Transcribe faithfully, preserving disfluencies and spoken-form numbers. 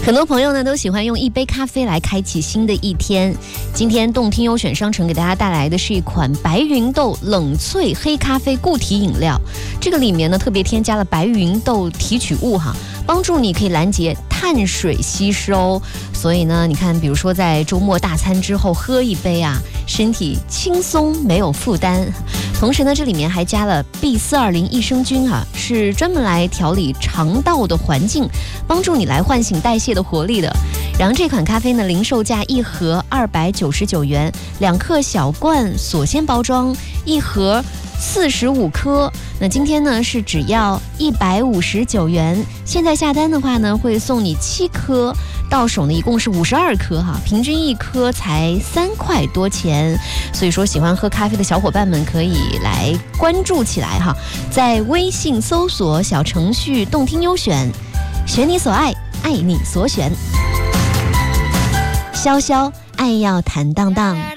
很多朋友呢都喜欢用一杯咖啡来开启新的一天。今天动听优选商城给大家带来的是一款白芸豆冷萃黑咖啡固体饮料，这个里面呢特别添加了白芸豆提取物哈，帮助你可以拦截碳水吸收。所以呢，你看，比如说在周末大餐之后喝一杯啊，身体轻松没有负担。同时呢，这里面还加了 B 四二零益生菌啊，是专门来调理肠道的环境，帮助你来唤醒代谢的活力的。然后这款咖啡呢，零售价一盒二百九十九元，两克小罐锁鲜包装，一盒四十五颗。那今天呢是只要一百五十九元，现在下单的话呢会送你七颗，到手呢一共是五十二颗哈，平均一颗才三块多钱。所以说喜欢喝咖啡的小伙伴们可以来关注起来哈，在微信搜索小程序动听优选，选你所爱，爱你所选。潇潇爱要坦荡荡。